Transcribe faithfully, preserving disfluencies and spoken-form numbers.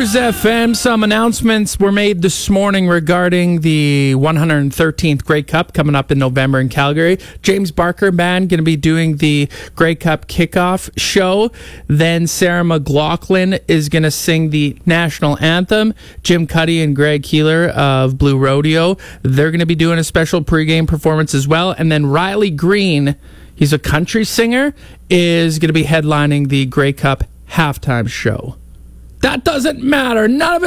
Cheers F M. Some announcements were made this morning regarding the one hundred thirteenth Grey Cup coming up in November in Calgary. James Barker Band going to be doing the Grey Cup kickoff show. Then Sarah McLachlan is going to sing the national anthem. Jim Cuddy and Greg Keeler of Blue Rodeo, they're going to be doing a special pregame performance as well. And then Riley Green, he's a country singer, is going to be headlining the Grey Cup halftime show. That doesn't matter. None of it